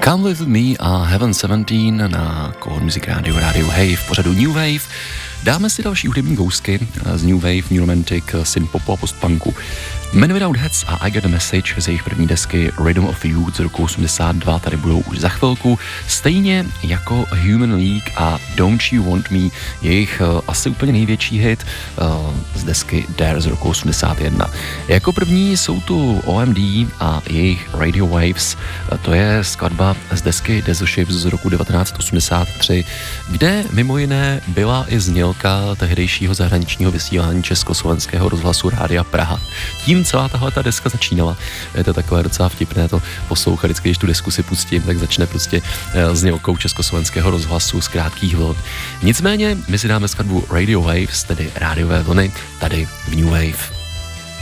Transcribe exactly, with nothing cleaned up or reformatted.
Come With Me a Heaven sedmnáct na Core Music Radio, Radio Wave, v pořadu New Wave. Dáme si další hudební kousky z New Wave, New Romantic, synth-popu a postpunku. Men Without Heads a I Got a Message z jejich první desky Rhythm of Youth z roku osmdesát dva tady budou už za chvilku. Stejně jako Human League a Don't You Want Me, jejich uh, asi úplně největší hit uh, z desky Dare z roku osmdesát jedna. Jako první jsou tu O M D a jejich Radio Waves, uh, to je skladba z desky Desert Ships z roku devatenáct osmdesát tři, kde mimo jiné byla i znělka tehdejšího zahraničního vysílání Československého rozhlasu Rádia Praha. Tím celá tahle ta deska začínala. Je to takové docela vtipné to poslouchat, vždycky, když tu desku si pustím, tak začne prostě znělkou Československého rozhlasu z krátkých vln. Nicméně my si dáme skladbu Radio Waves, tedy rádiové vlny, tady v New Wave.